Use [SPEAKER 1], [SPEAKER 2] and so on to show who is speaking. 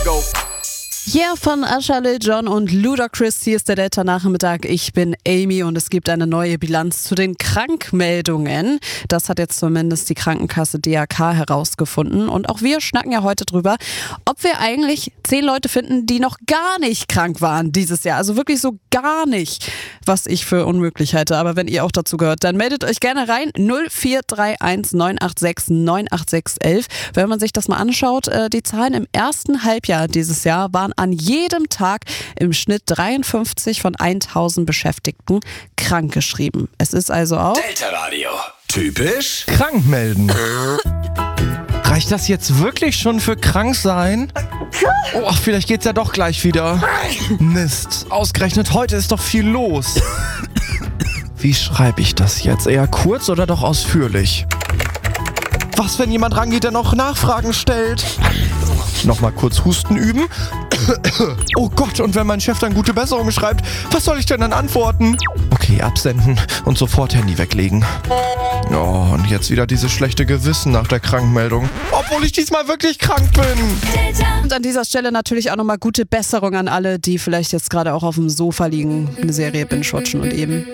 [SPEAKER 1] Go.
[SPEAKER 2] Yeah, von Usher, Lil Jon und Ludacris. Hier ist der Delta-Nachmittag. Ich bin Amy und es gibt eine neue Bilanz zu den Krankmeldungen. Das hat jetzt zumindest die Krankenkasse DAK herausgefunden. Und auch wir schnacken ja heute drüber, ob wir eigentlich 10 Leute finden, die noch gar nicht krank waren dieses Jahr. Also wirklich so gar nicht, was ich für unmöglich halte. Aber wenn ihr auch dazu gehört, dann meldet euch gerne rein. 0431 986 98611. Wenn man sich das mal anschaut, die Zahlen im ersten Halbjahr dieses Jahr waren an jedem Tag im Schnitt 53 von 1000 Beschäftigten krankgeschrieben. Es ist also auch
[SPEAKER 1] Delta Radio. Typisch
[SPEAKER 3] Krank melden. Reicht das jetzt wirklich schon für krank sein? Oh, vielleicht geht's ja doch gleich wieder. Mist, ausgerechnet heute ist doch viel los. Wie schreibe ich das jetzt? Eher kurz oder doch ausführlich? Was, wenn jemand rangeht, der noch Nachfragen stellt? Nochmal kurz Husten üben. Oh Gott, und wenn mein Chef dann gute Besserung schreibt, was soll ich denn dann antworten? Okay, absenden und sofort Handy weglegen. Oh, und jetzt wieder dieses schlechte Gewissen nach der Krankmeldung. Obwohl ich diesmal wirklich krank bin.
[SPEAKER 2] Und an dieser Stelle natürlich auch nochmal gute Besserung an alle, die vielleicht jetzt gerade auch auf dem Sofa liegen, eine Serie binge-watchen und eben